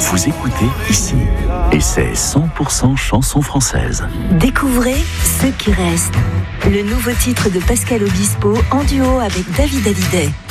Vous écoutez ici. Et c'est 100% chansons françaises. Découvrez Ce qui reste. Le nouveau titre de Pascal Obispo en duo avec David Hallyday.